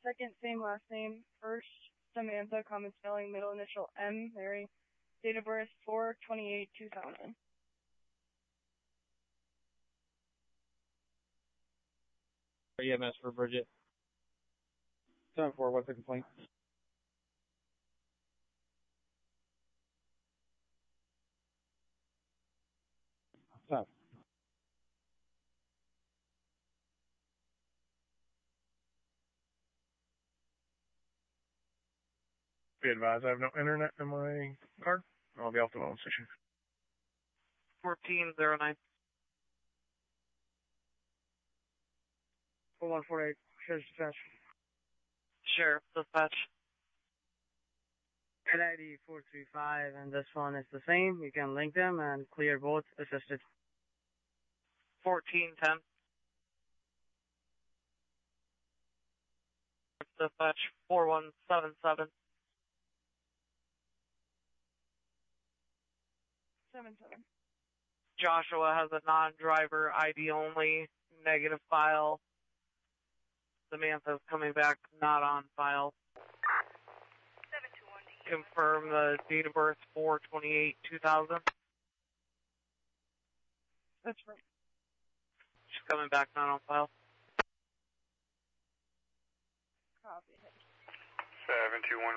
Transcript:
second, same last name. First, Samantha, common spelling, middle initial M, Mary. Date of birth, 4/28/2000. EMS for Bridget. 7-4, what's the complaint? Stop. Be advised, I have no internet in my card. I'll be off the phone station. 1409. 4148, Sheriff's Dispatch. Sheriff Dispatch. Head ID 435, and this one is the same. You can link them and clear both assisted. 1410. Dispatch 4177. 77. Joshua has a non-driver ID only, negative file. Samantha's coming back, not on file. 721. Confirm the date of birth, 4/28/2000. That's right. She's coming back, not on file. Copy. 721.